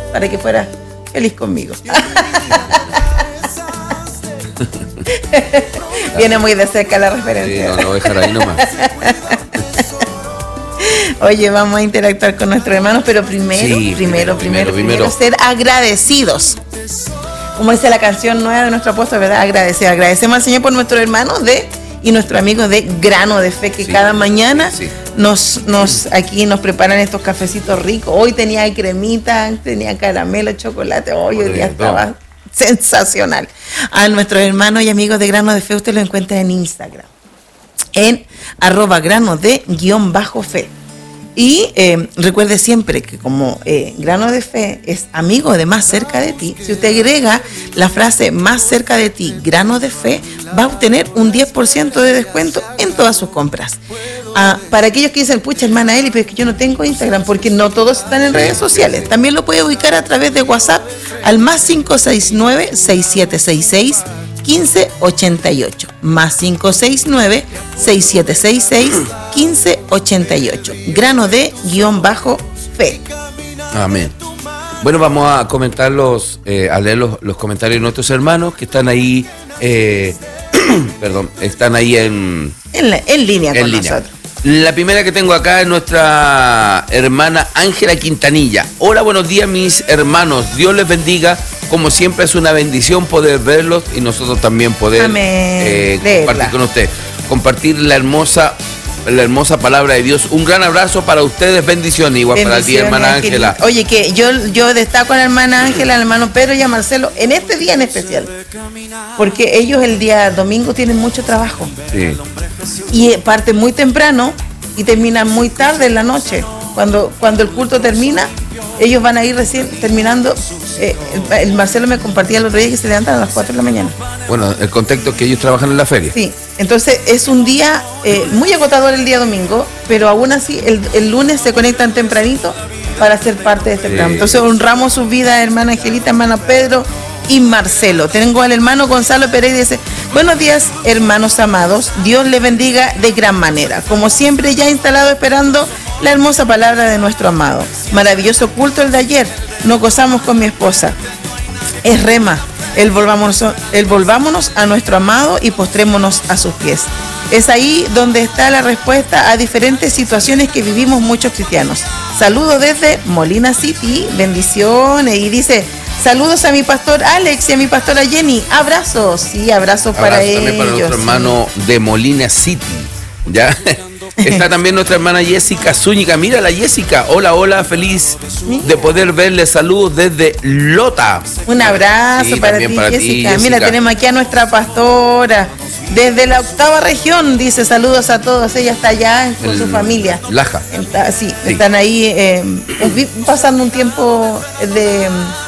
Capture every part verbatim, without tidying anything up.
para que fueras feliz conmigo. Viene muy de cerca la referencia. Sí, no, no, dejar ahí nomás. Oye, vamos a interactuar con nuestros hermanos, pero primero, Sí, primero, primero, primero, primero, primero. ser agradecidos. Como dice la canción nueva de nuestro apóstol, ¿verdad? Agradecer. Agradecemos al Señor por nuestros hermanos de y nuestros amigos de Grano de Fe, que Sí, cada mañana sí. nos, nos aquí nos preparan estos cafecitos ricos. Hoy tenía cremita, tenía caramelo, chocolate. Hoy el día estaba sensacional. A nuestros hermanos y amigos de Grano de Fe, usted lo encuentra en Instagram, en arroba grano de guión bajo fe. Y eh, recuerde siempre que como eh, Grano de Fe es amigo de Más Cerca de Ti, si usted agrega la frase Más Cerca de Ti, Grano de Fe, va a obtener un diez por ciento de descuento en todas sus compras. Ah, para aquellos que dicen, pucha, hermana Eli, pero es que yo no tengo Instagram, porque no todos están en redes sociales. También lo puede ubicar a través de WhatsApp al más cinco seis nueve, seis siete seis seis, uno cinco ocho ocho. Más cinco seis nueve, seis siete seis seis, uno cinco ocho ocho. Grano de guión bajo fe. Amén. Bueno, vamos a comentar los, eh, a leer los, los comentarios de nuestros hermanos que están ahí, eh, perdón, están ahí en, En, la- en línea en con línea. nosotros. La primera que tengo acá es nuestra hermana Ángela Quintanilla. Hola, buenos días mis hermanos. Dios les bendiga. Como siempre es una bendición poder verlos y nosotros también poder Amén. eh, Leerla. compartir con usted. Compartir la hermosa, la hermosa palabra de Dios. Un gran abrazo para ustedes. Bendiciones. Igual para ti, hermana Ángela. Angelita. Oye, que yo, yo destaco a la hermana Ángela, al hermano Pedro y a Marcelo en este día en especial. Porque ellos el día domingo tienen mucho trabajo. Sí. Y parten muy temprano y terminan muy tarde en la noche. Cuando, cuando el culto termina, ellos van a ir recién terminando. Eh, el, el Marcelo me compartía el otro día que se levantan a las cuatro de la mañana. Bueno, el contexto es que ellos trabajan en la feria. Sí, entonces es un día eh, muy agotador el día domingo, pero aún así el, el lunes se conectan tempranito para ser parte de este Sí. programa. Entonces honramos sus vidas, hermana Angelita, hermana Pedro y Marcelo. Tengo al hermano Gonzalo Pereira, dice, buenos días, hermanos amados, Dios les bendiga de gran manera. Como siempre, ya instalado esperando la hermosa palabra de nuestro amado. Maravilloso culto el de ayer, nos gozamos con mi esposa. Es rema, el volvámonos, el volvámonos a nuestro amado y postrémonos a sus pies. Es ahí donde está la respuesta a diferentes situaciones que vivimos muchos cristianos. Saludos desde Molina City, bendiciones. Y dice, saludos a mi pastor Alex y a mi pastora Jenny. Abrazos, sí, abrazos para Abrazo ellos. también para nuestro sí. hermano de Molina City. ¿Ya? Está también nuestra hermana Jessica Zúñiga. Mira la Jessica. Hola, hola, feliz de poder verle. Saludos desde Lota. Un abrazo Sí, para, también ti, para ti, Jessica. Jessica. Mira, tenemos aquí a nuestra pastora desde la octava región. Dice saludos a todos. Ella está allá con El su familia. Laja. Está- sí, Sí. están ahí eh, vi- pasando un tiempo de,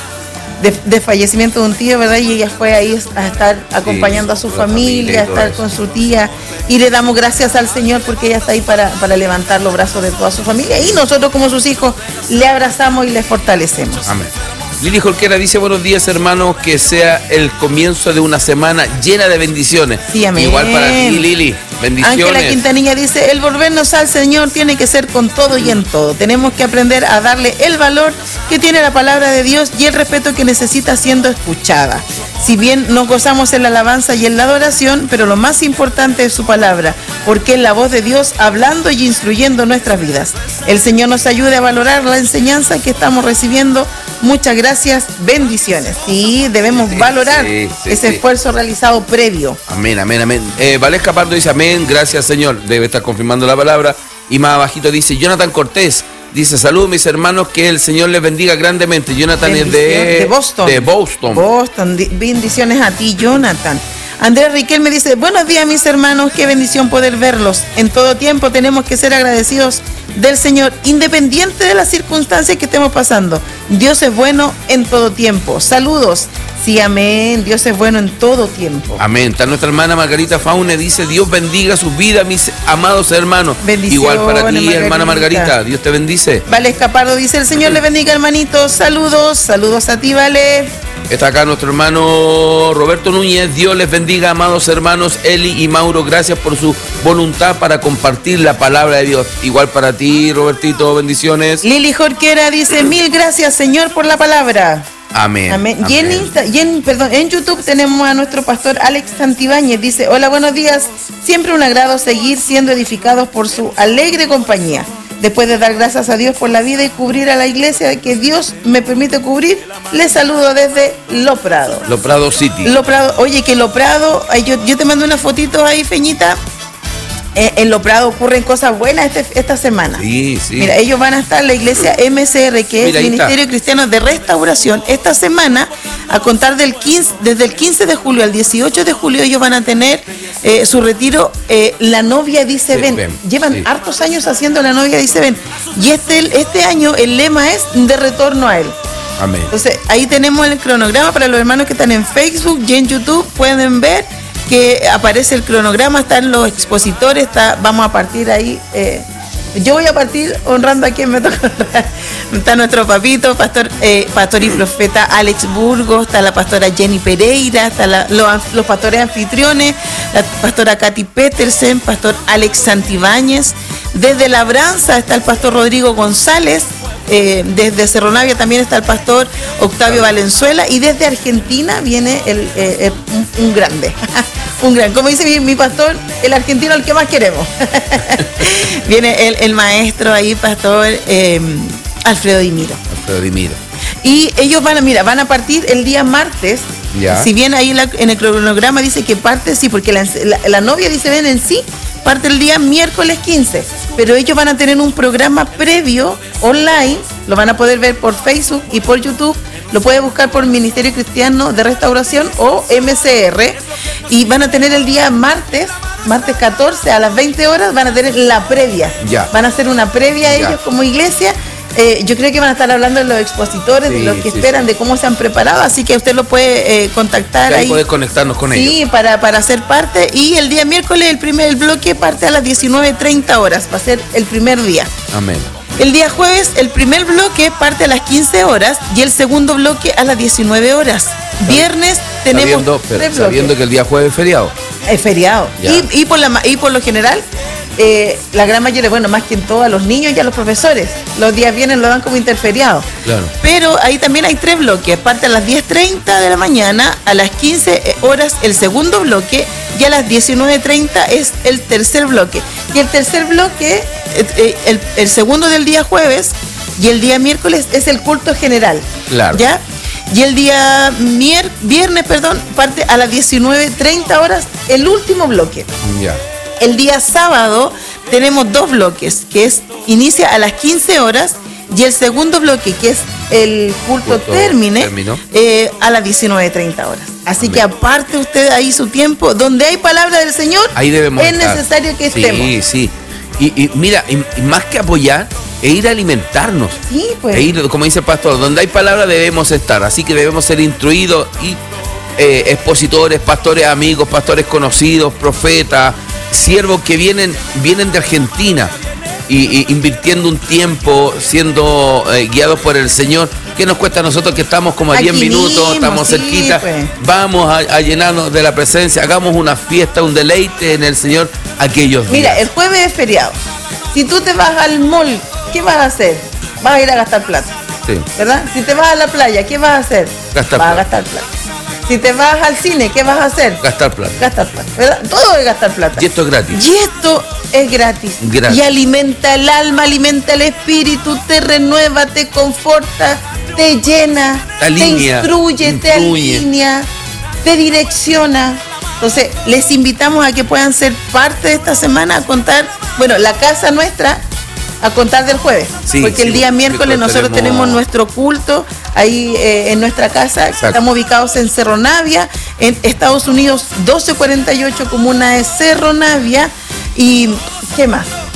de, de fallecimiento de un tío, ¿verdad? Y ella fue ahí a estar acompañando a su con la familia, familia y a todo estar eso. con su tía. Y le damos gracias al Señor porque ella está ahí para, para levantar los brazos de toda su familia. Y nosotros como sus hijos le abrazamos y le fortalecemos. Amén. Lili Jorquera dice, buenos días hermanos, que sea el comienzo de una semana llena de bendiciones. Sí, amén. Igual para ti, Lili, bendiciones. Ángela Quintanilla dice, el volvernos al Señor tiene que ser con todo y en todo. Tenemos que aprender a darle el valor que tiene la palabra de Dios y el respeto que necesita siendo escuchada. Si bien nos gozamos en la alabanza y en la adoración, pero lo más importante es su palabra, porque es la voz de Dios hablando y instruyendo nuestras vidas. El Señor nos ayude a valorar la enseñanza que estamos recibiendo. Muchas gracias, bendiciones. Sí, debemos Sí, valorar sí, sí, ese sí. esfuerzo realizado previo. Amén, amén, amén. Eh, Valesca Pardo dice, amén, gracias Señor. Debe estar confirmando la palabra. Y más abajito dice, Jonathan Cortés, dice, saludos mis hermanos, que el Señor les bendiga grandemente. Jonathan es de, Bendición- de Boston. De Boston. Boston. Di- Bendiciones a ti, Jonathan. Andrea Riquel me dice, buenos días mis hermanos, qué bendición poder verlos. En todo tiempo tenemos que ser agradecidos del Señor, independiente de las circunstancias que estemos pasando. Dios es bueno en todo tiempo. Saludos. Sí, amén. Dios es bueno en todo tiempo. Amén. Está nuestra hermana Margarita Faune, dice, Dios bendiga su vida, mis amados hermanos. Bendiciones, igual para ti, Margarita. hermana Margarita. Dios te bendice. Vale Escapardo dice, el Señor le bendiga, hermanitos. Saludos, saludos a ti, Vale. Está acá nuestro hermano Roberto Núñez. Dios les bendiga, amados hermanos Eli y Mauro. Gracias por su voluntad para compartir la palabra de Dios. Igual para ti, Robertito, bendiciones. Lili Jorquera dice, mil gracias, Señor, por la palabra. Amén. Amén. Y, en Insta, y en, perdón, en YouTube tenemos a nuestro pastor Alex Santibáñez. Dice, hola, buenos días. Siempre un agrado seguir siendo edificados por su alegre compañía. Después de dar gracias a Dios por la vida y cubrir a la iglesia que Dios me permite cubrir, les saludo desde Lo Prado. Lo Prado City. Lo Prado, oye, que Lo Prado, ay, yo, yo te mando una fotito ahí, Feñita. Eh, en Lo Prado ocurren cosas buenas este, esta semana. Sí, sí. Mira, ellos van a estar, la iglesia M C R, que Mira, es Ministerio Cristiano de Restauración, esta semana, a contar del quince, desde el quince de julio al dieciocho de julio, ellos van a tener eh, su retiro, eh, La Novia Dice Sí, Ven. ven, Llevan sí. hartos años haciendo La Novia Dice Ven. Y este, este año el lema es de retorno a Él. Amén. Entonces, ahí tenemos el cronograma para los hermanos que están en Facebook y en YouTube, pueden ver que aparece el cronograma, están los expositores, está, vamos a partir ahí. Eh, yo voy a partir honrando a quien me toca honrar. Está nuestro papito, pastor, eh, pastor y profeta Alex Burgos, está la pastora Jenny Pereira, está la, los, los pastores anfitriones, la pastora Katy Petersen, pastor Alex Santibáñez. Desde Labranza está el pastor Rodrigo González. Eh, desde Cerro Navia también está el pastor Octavio Valenzuela, y desde Argentina viene el, eh, eh, un, un grande, un gran, como dice mi, mi pastor, el argentino al que más queremos. Viene el, el maestro ahí, pastor eh, Alfredo Dimiro. Alfredo Dimiro. Y ellos van a, mira, van a partir el día martes. Ya. Si bien ahí en, la, en el cronograma dice que parte, sí, porque la, la, la novia dice ven en sí, parte el día miércoles quince, pero ellos van a tener un programa previo online, lo van a poder ver por Facebook y por YouTube, lo puede buscar por Ministerio Cristiano de Restauración o M C R, y van a tener el día martes, martes catorce a las veinte horas, van a tener la previa, Ya. van a hacer una previa Ya. ellos como iglesia. Eh, yo creo que van a estar hablando de los expositores, Sí, de los que sí, esperan, sí. de cómo se han preparado, así que usted lo puede eh, contactar Ahí ahí. poder conectarnos con ellos. Sí, para, para ser parte. Y el día miércoles, el primer bloque parte a las diecinueve treinta horas, va a ser el primer día. Amén. El día jueves, el primer bloque parte a las quince horas y el segundo bloque a las diecinueve horas. Viernes tenemos Sabiendo, pero tres sabiendo bloques. que el día jueves es feriado. Es feriado. Ya. Y, y, por la, ma- y por lo general, eh, la gran mayoría, bueno, más que en todo, a los niños y a los profesores, los días viernes lo dan como interferiado. Claro. Pero ahí también hay tres bloques. Parte a las diez treinta de la mañana, a las quince horas el segundo bloque y a las diecinueve treinta es el tercer bloque. Y el tercer bloque, eh, eh, el, el segundo del día jueves y el día miércoles es el culto general. Claro. ¿Ya? Y el día mier- viernes, perdón, parte a las diecinueve treinta horas el último bloque. Ya. El día sábado tenemos dos bloques, que es inicia a las quince horas y el segundo bloque, que es el culto, Culto termine, término. eh, a las diecinueve treinta horas. Así Amén. que aparte usted ahí su tiempo, donde hay palabra del Señor, Ahí debemos es estar. necesario que Sí, estemos. sí. Y, y mira, y, y más que apoyar, es ir a alimentarnos. Sí, pues. E ir, como dice el pastor, donde hay palabra debemos estar. Así que debemos ser instruidos y eh, expositores, pastores amigos, pastores conocidos, profetas, siervos que vienen, vienen de Argentina y, y invirtiendo un tiempo, siendo eh, guiados por el Señor. ¿Qué nos cuesta a nosotros que estamos como a Aquí diez minutos, mismo, estamos sí, cerquita? pues. Vamos a, a llenarnos de la presencia, hagamos una fiesta, un deleite en el Señor aquellos días. Mira, el jueves es feriado. Si tú te vas al mall, ¿qué vas a hacer? Vas a ir a gastar plata, Sí. ¿verdad? Si te vas a la playa, ¿qué vas a hacer? Gastar vas plata. a gastar plata. Si te vas al cine, ¿qué vas a hacer? Gastar plata. Gastar plata, ¿verdad? Todo es gastar plata. Y esto es gratis. Y esto es gratis. Gratis. Y alimenta el alma, alimenta el espíritu, te renueva, te conforta, te llena, Te alinea, te instruye, te influye. alinea, te direcciona. Entonces, les invitamos a que puedan ser parte de esta semana a contar, bueno, la casa nuestra, a contar del jueves. Sí, porque sí, el día porque miércoles nosotros tenemos, tenemos nuestro culto ahí eh, en nuestra casa. Exacto. Estamos ubicados en Cerro Navia, en Estados Unidos, doce cuarenta y ocho, comuna de Cerro Navia. ¿Y qué más?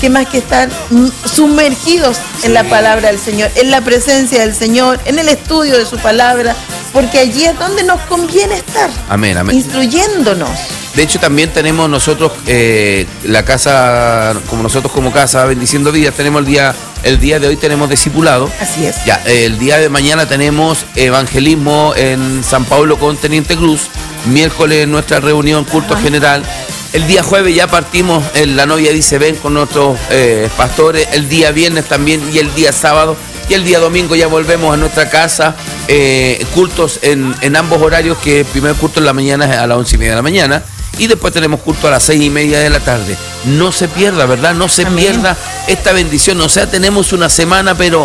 que más que estar sumergidos en la palabra del Señor, en la presencia del Señor, en el estudio de su palabra, porque allí es donde nos conviene estar. Amén, amén. Instruyéndonos. De hecho, también tenemos nosotros, eh, la casa, como nosotros como casa, Bendiciendo Vidas, tenemos el día, el día de hoy tenemos discipulado. Así es. Ya, el día de mañana tenemos evangelismo en San Pablo con Teniente Cruz. Miércoles nuestra reunión, culto Ajá. general. El día jueves ya partimos, en La Novia Dice Ven con nuestros eh, pastores. El día viernes también y el día sábado. Y el día domingo ya volvemos a nuestra casa, eh, cultos en, en ambos horarios, que el primer culto en la mañana es a las once y media de la mañana. Y después tenemos culto a las seis y media de la tarde. No se pierda, ¿verdad? No se Amén. pierda esta bendición. O sea, tenemos una semana, pero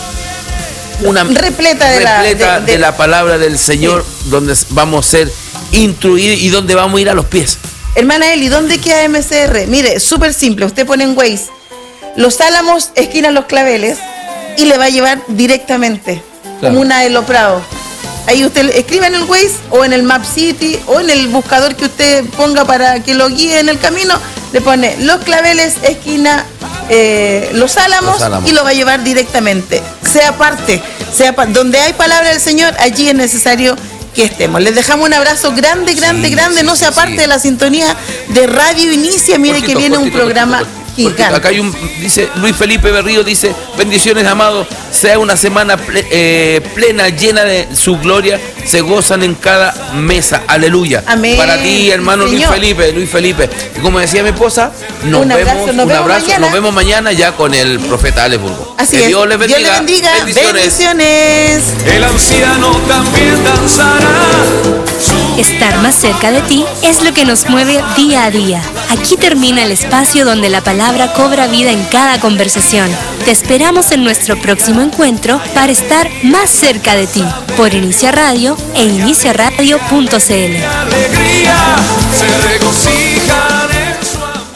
una repleta de, repleta la, de, de, de la palabra del Señor, sí. donde vamos a ser instruidos y donde vamos a ir a los pies. Hermana Eli, ¿dónde queda M C R? Mire, súper simple. Usted pone en Waze Los Álamos, esquina Los Claveles, y le va a llevar directamente, claro. como una de Los Prados. Ahí usted escribe en el Waze o en el Map City o en el buscador que usted ponga para que lo guíe en el camino, le pone Los Claveles, esquina eh, Los, Álamos, Los Álamos, y lo va a llevar directamente. Sea parte, sea pa- donde hay palabra del Señor, allí es necesario que estemos. Les dejamos un abrazo grande, grande, sí, grande. Sí, no se aparte sí. de la sintonía de Radio Inicia. Mire cortito, que viene cortito, un programa cortito, cortito. Gigante. Acá hay un, dice Luis Felipe Berrío, dice: bendiciones, amados, sea una semana ple, eh, plena, llena de su gloria, se gozan en cada mesa, aleluya. Amén. Para ti, hermano Señor. Luis Felipe, Luis Felipe. Y como decía mi esposa, nos un vemos, abrazo, nos un vemos abrazo, mañana. nos vemos mañana ya con el profeta Alex Burgo. Así que es. Dios les bendiga. Dios les bendiga. Bendiciones. Bendiciones. El anciano también danzará. Estar más cerca de ti es lo que nos mueve día a día. Aquí termina el espacio donde la palabra cobra vida en cada conversación. Te esperamos en nuestro próximo encuentro para estar más cerca de ti, por Inicia Radio e inicia radio punto c l. Alegría, se regocijan en su amor.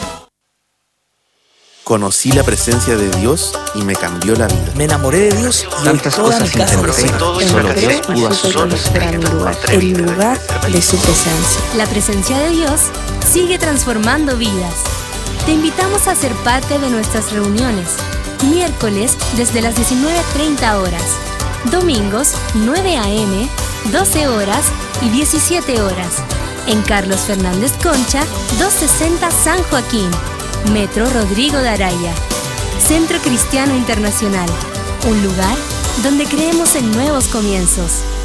Conocí la presencia de Dios y me cambió la vida. Me enamoré de Dios y tantas cosas sin entender. Todo solo Dios pudo hacer. El lugar de su presencia. La presencia de Dios sigue transformando vidas. Te invitamos a ser parte de nuestras reuniones. Miércoles desde las diecinueve treinta horas. Domingos nueve a eme, doce horas y diecisiete horas. En Carlos Fernández Concha, doscientos sesenta San Joaquín. Metro Rodrigo de Araya. Centro Cristiano Internacional. Un lugar donde creemos en nuevos comienzos.